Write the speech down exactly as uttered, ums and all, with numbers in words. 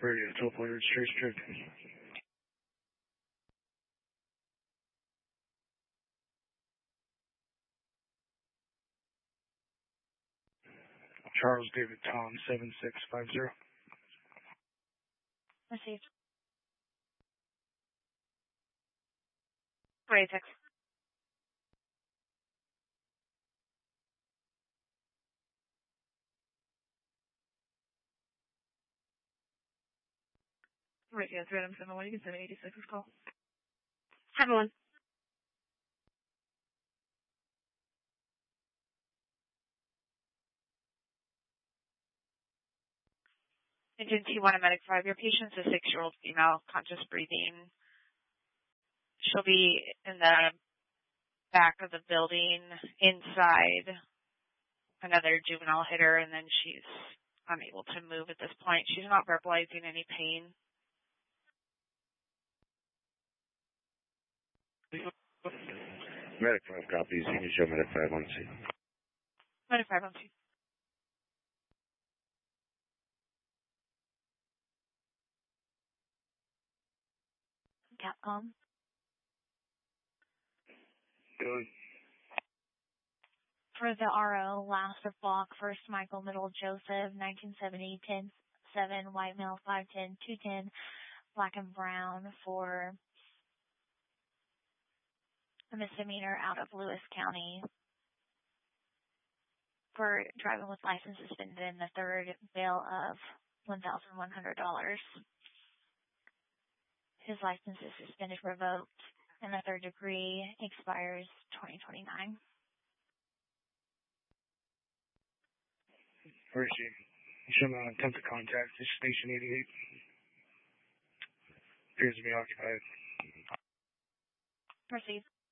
Radio, twelve point registration. Charles David Tom, seven six five zero. Received. forty-six. Radio three Adam seven one, you can send me eighty-six's call. seven one. Engine T one, Medic five. Your patient's a six-year-old female, conscious breathing. She'll be in the back of the building, inside. Another juvenile hit her, and then she's unable to move at this point. She's not verbalizing any pain. Medic five copies. You can show Medic five on C. Medic five on C. Capcom. Good. For the R O, last of block, first Michael, middle Joseph, nineteen seventy, ten seven, white male, five ten, two ten, black and brown for a misdemeanor out of Lewis County for driving with license suspended, in the third bail of one thousand one hundred dollars. His license is suspended, revoked, and the third degree expires twenty twenty-nine. Where is she? Show me on attempt to contact. This is station eighty-eight. Appears to be occupied. Proceed.